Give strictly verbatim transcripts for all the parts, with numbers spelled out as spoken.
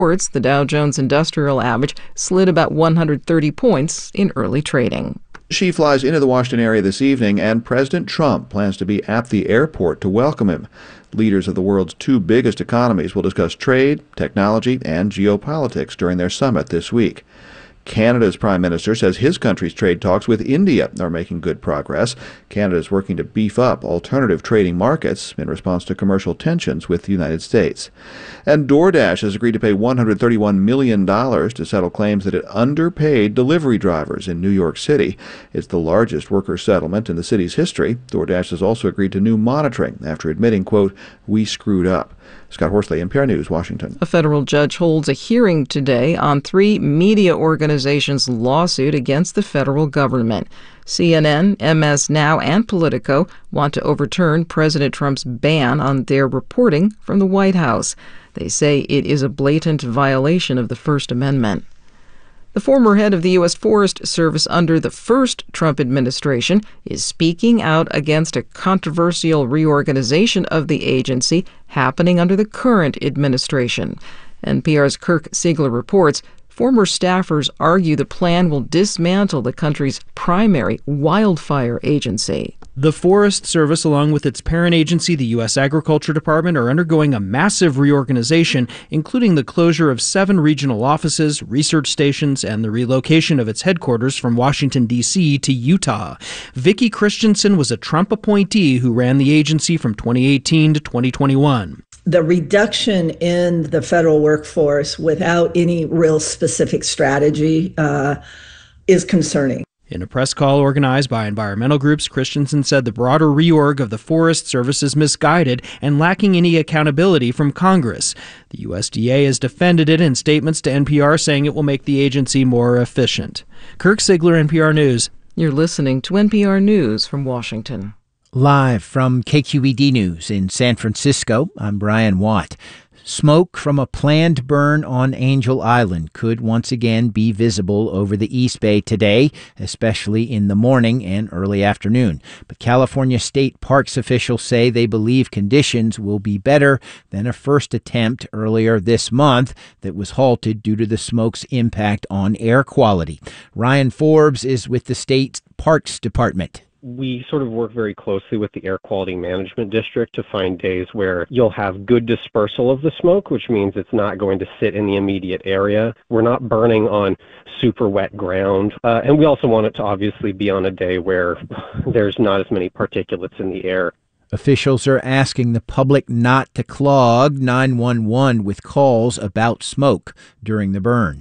The Dow Jones Industrial Average slid about one hundred thirty points in early trading. Xi flies into the Washington area this evening, and President Trump plans to be at the airport to welcome him. Leaders of the world's two biggest economies will discuss trade, technology, and geopolitics during their summit this week. Canada's prime minister says his country's trade talks with India are making good progress. Canada is working to beef up alternative trading markets in response to commercial tensions with the United States. And DoorDash has agreed to pay one hundred thirty-one million dollars to settle claims that it underpaid delivery drivers in New York City. It's the largest worker settlement in the city's history. DoorDash has also agreed to new monitoring after admitting, quote, "We screwed up." Scott Horsley, N P R News, Washington. A federal judge holds a hearing today on three media organizations' lawsuit against the federal government. C N N, M S Now, and Politico want to overturn President Trump's ban on their reporting from the White House. They say it is a blatant violation of the First Amendment. The former head of the U S Forest Service under the first Trump administration is speaking out against a controversial reorganization of the agency happening under the current administration. N P R's Kirk Siegler reports former staffers argue the plan will dismantle the country's primary wildfire agency. The Forest Service, along with its parent agency, the U S Agriculture Department, are undergoing a massive reorganization, including the closure of seven regional offices, research stations, and the relocation of its headquarters from Washington, D C to Utah. Vicki Christensen was a Trump appointee who ran the agency from twenty eighteen to twenty twenty-one. The reduction in the federal workforce without any real specific strategy uh, is concerning. In a press call organized by environmental groups, Christensen said the broader reorg of the Forest Service is misguided and lacking any accountability from Congress. The U S D A has defended it in statements to N P R, saying it will make the agency more efficient. Kirk Siegler, N P R News. You're listening to N P R News from Washington. Live from K Q E D News in San Francisco, I'm Brian Watt. Smoke from a planned burn on Angel Island could once again be visible over the East Bay today, especially in the morning and early afternoon. But California state parks officials say they believe conditions will be better than a first attempt earlier this month that was halted due to the smoke's impact on air quality. Ryan Forbes is with the state's Parks Department. We sort of work very closely with the Air Quality Management District to find days where you'll have good dispersal of the smoke, which means it's not going to sit in the immediate area. We're not burning on super wet ground. Uh, and we also want it to obviously be on a day where there's not as many particulates in the air. Officials are asking the public not to clog nine one one with calls about smoke during the burn.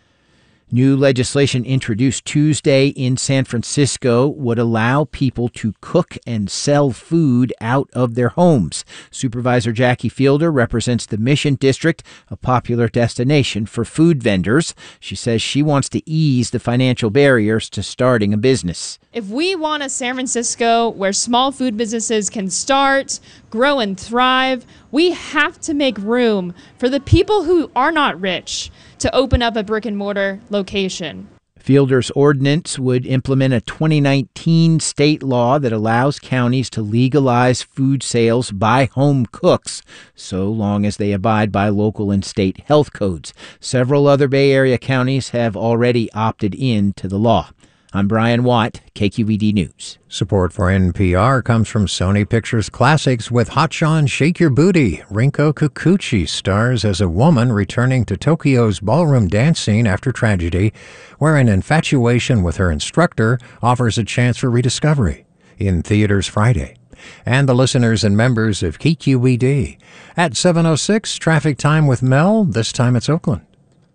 New legislation introduced Tuesday in San Francisco would allow people to cook and sell food out of their homes. Supervisor Jackie Fielder represents the Mission District, a popular destination for food vendors. She says she wants to ease the financial barriers to starting a business. If we want a San Francisco where small food businesses can start, grow, and thrive, we have to make room for the people who are not rich to open up a brick and mortar location. Fielder's ordinance would implement a twenty nineteen state law that allows counties to legalize food sales by home cooks, so long as they abide by local and state health codes. Several other Bay Area counties have already opted in to the law. I'm Brian Watt, K Q E D News. Support for N P R comes from Sony Pictures Classics with Hot Sean Shake Your Booty. Rinko Kikuchi stars as a woman returning to Tokyo's ballroom dance scene after tragedy, where an infatuation with her instructor offers a chance for rediscovery. In theaters Friday. And the listeners and members of K Q E D. At seven oh six, traffic time with Mel. This time it's Oakland.